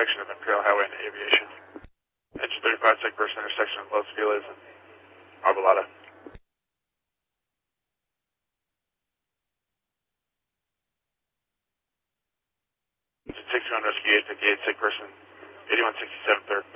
intersection of Imperial Highway and Aviation. Engine 35, sick person, intersection of Los Feliz and Arbolada. Engine 61, rescue 858, sick person, 8167 third.